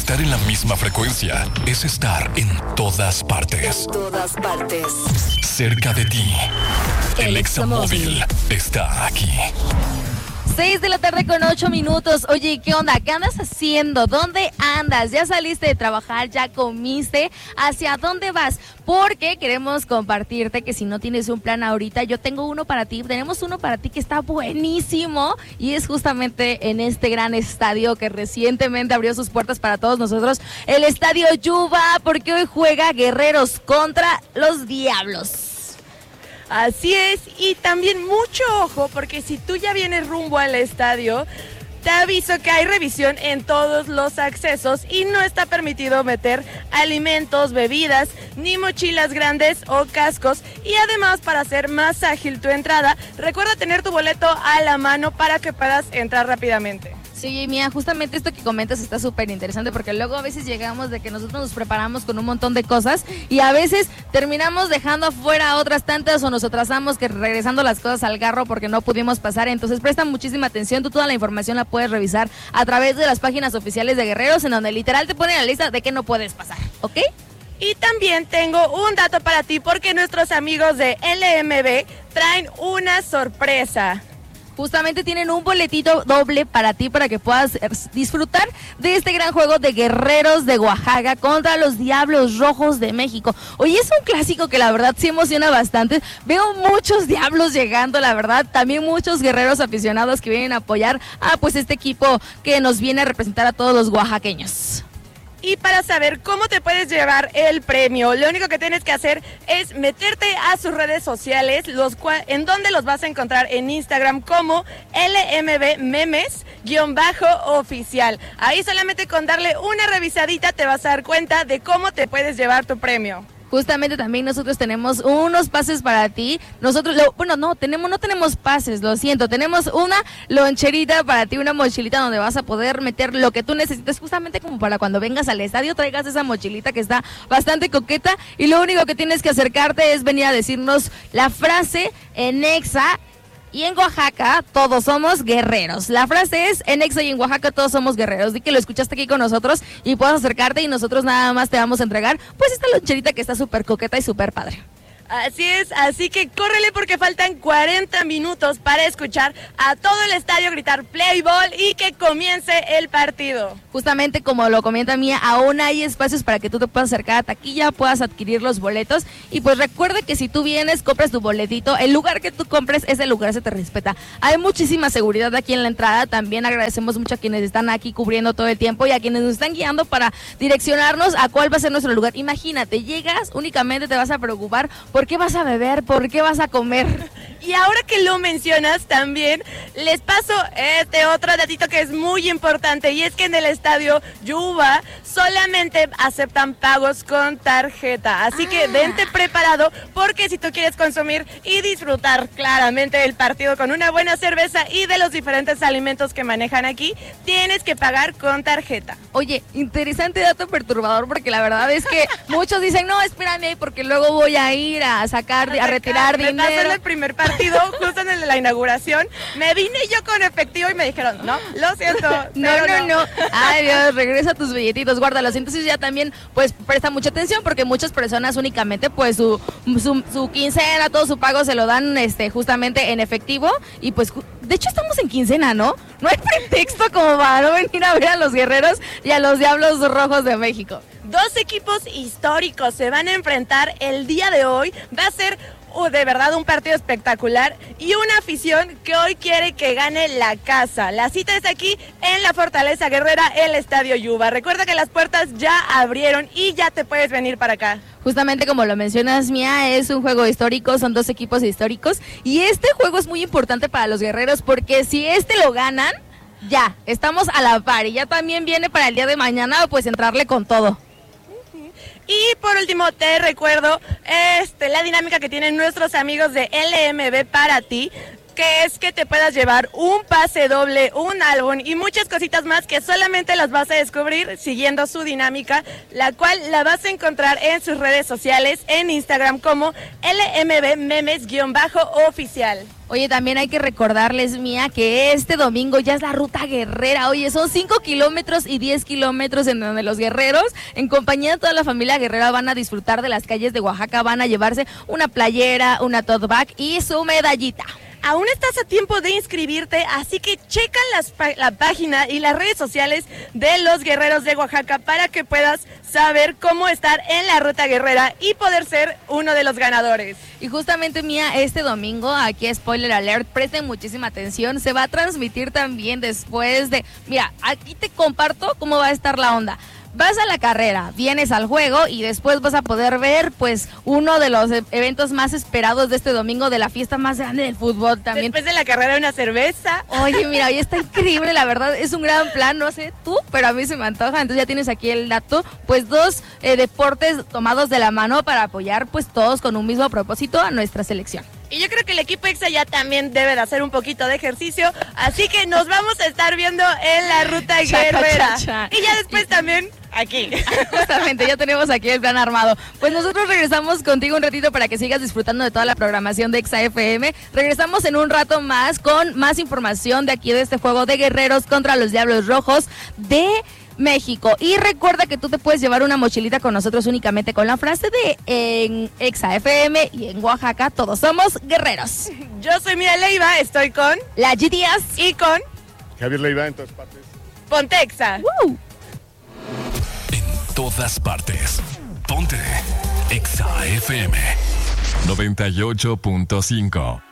Estar en la misma frecuencia es estar en todas partes. En todas partes. Cerca de ti. El Examóvil está aquí. 6 de la tarde con 8 minutos. Oye, ¿qué onda? ¿Qué andas haciendo? ¿Dónde andas? ¿Ya saliste de trabajar? ¿Ya comiste? ¿Hacia dónde vas? Porque queremos compartirte que si no tienes un plan ahorita, yo tengo uno para ti. Tenemos uno para ti que está buenísimo y es justamente en este gran estadio que recientemente abrió sus puertas para todos nosotros, el Estadio Yuba, porque hoy juega Guerreros contra los Diablos. Así es, y también mucho ojo, porque si tú ya vienes rumbo al estadio, te aviso que hay revisión en todos los accesos y no está permitido meter alimentos, bebidas, ni mochilas grandes o cascos. Y además, para hacer más ágil tu entrada, recuerda tener tu boleto a la mano para que puedas entrar rápidamente. Sí, mía, justamente esto que comentas está súper interesante porque luego a veces llegamos de que nosotros nos preparamos con un montón de cosas y a veces terminamos dejando afuera otras tantas o nos atrasamos que regresando las cosas al carro porque no pudimos pasar. Entonces presta muchísima atención, tú toda la información la puedes revisar a través de las páginas oficiales de Guerreros en donde literal te ponen la lista de que no puedes pasar, ¿ok? Y también tengo un dato para ti porque nuestros amigos de LMB traen una sorpresa. Justamente tienen un boletito doble para ti para que puedas disfrutar de este gran juego de Guerreros de Oaxaca contra los Diablos Rojos de México. Oye, es un clásico que la verdad sí emociona bastante. Veo muchos Diablos llegando, la verdad. También muchos guerreros aficionados que vienen a apoyar a pues este equipo que nos viene a representar a todos los oaxaqueños. Y para saber cómo te puedes llevar el premio, lo único que tienes que hacer es meterte a sus redes sociales, en donde los vas a encontrar en Instagram como LMB Memes_oficial. Ahí solamente con darle una revisadita te vas a dar cuenta de cómo te puedes llevar tu premio. Justamente también nosotros tenemos unos pases para ti. Nosotros, no tenemos pases, lo siento. Tenemos una loncherita para ti, una mochilita donde vas a poder meter lo que tú necesites, justamente como para cuando vengas al estadio traigas esa mochilita que está bastante coqueta. Y lo único que tienes que acercarte es venir a decirnos la frase en Exa. Y en Oaxaca todos somos guerreros. La frase es, en Exa y en Oaxaca todos somos guerreros. Di que lo escuchaste aquí con nosotros y puedes acercarte y nosotros nada más te vamos a entregar pues esta loncherita que está súper coqueta y súper padre. Así es, así que córrele porque faltan 40 minutos para escuchar a todo el estadio gritar play ball y que comience el partido. Justamente como lo comenta Mía, aún hay espacios para que tú te puedas acercar a taquilla, puedas adquirir los boletos y pues recuerda que si tú vienes, compras tu boletito, el lugar que tú compres, ese lugar se te respeta. Hay muchísima seguridad aquí en la entrada, también agradecemos mucho a quienes están aquí cubriendo todo el tiempo y a quienes nos están guiando para direccionarnos a cuál va a ser nuestro lugar. Imagínate, llegas, únicamente te vas a preocupar por qué vas a beber, por qué vas a comer. Y ahora que lo mencionas también, les paso otro datito que es muy importante y es que en el estadio Yuba solamente aceptan pagos con tarjeta. Así que vente preparado porque si tú quieres consumir y disfrutar claramente del partido con una buena cerveza y de los diferentes alimentos que manejan aquí, tienes que pagar con tarjeta. Oye, interesante dato perturbador porque la verdad es que muchos dicen, no, espérame porque luego voy a ir a retirar dinero. Me pasó en el primer partido, justo en el de la inauguración, me vine yo con efectivo y me dijeron, no, lo siento. No. Ay Dios, regresa tus billetitos, guárdalos. Entonces ya también, pues, presta mucha atención porque muchas personas únicamente, pues, su quincena, todo su pago se lo dan, justamente en efectivo y pues, de hecho estamos en quincena, ¿no? No hay pretexto como para no venir a ver a los Guerreros y a los Diablos Rojos de México. Dos equipos históricos se van a enfrentar el día de hoy. Va a ser de verdad un partido espectacular y una afición que hoy quiere que gane la casa. La cita es aquí en la Fortaleza Guerrera, el Estadio Yuba. Recuerda que las puertas ya abrieron y ya te puedes venir para acá. Justamente como lo mencionas, Mía, es un juego histórico, son dos equipos históricos y este juego es muy importante para los Guerreros porque si lo ganan, ya, estamos a la par y ya también viene para el día de mañana pues entrarle con todo. Y por último te recuerdo la dinámica que tienen nuestros amigos de LMB para ti. que es que te puedas llevar un pase doble, un álbum y muchas cositas más que solamente las vas a descubrir siguiendo su dinámica, la cual la vas a encontrar en sus redes sociales, en Instagram como LMBmemes_oficial. Oye, también hay que recordarles, Mía, que este domingo ya es la Ruta Guerrera. Oye, son 5 kilómetros y 10 kilómetros en donde los guerreros, en compañía de toda la familia guerrera, van a disfrutar de las calles de Oaxaca, van a llevarse una playera, una tote bag y su medallita. Aún estás a tiempo de inscribirte, así que checa la página y las redes sociales de los guerreros de Oaxaca para que puedas saber cómo estar en la Ruta Guerrera y poder ser uno de los ganadores. Y justamente, Mía, este domingo, aquí spoiler alert, presten muchísima atención, se va a transmitir también después de... Mira, aquí te comparto cómo va a estar la onda. Vas a la carrera, vienes al juego y después vas a poder ver pues uno de los eventos más esperados de este domingo, de la fiesta más grande del fútbol también. Después de la carrera una cerveza. Oye, mira, hoy está increíble, la verdad, es un gran plan, no sé tú, pero a mí se me antoja, entonces ya tienes aquí el dato, pues 2 deportes tomados de la mano para apoyar pues todos con un mismo propósito a nuestra selección. Y yo creo que el equipo EXA ya también debe de hacer un poquito de ejercicio, así que nos vamos a estar viendo en la Ruta Guerrera. Y ya después también aquí. Justamente, ya tenemos aquí el plan armado. Pues nosotros regresamos contigo un ratito para que sigas disfrutando de toda la programación de EXA FM. Regresamos en un rato más con más información de aquí de este juego de guerreros contra los Diablos Rojos de México. Y recuerda que tú te puedes llevar una mochilita con nosotros únicamente con la frase de en EXA FM y en Oaxaca todos somos guerreros. Yo soy Mira Leiva, estoy con La G Díaz y con Javier Leiva en todas partes. Ponte EXA. ¡Woo! En todas partes. Ponte EXA FM 98.5.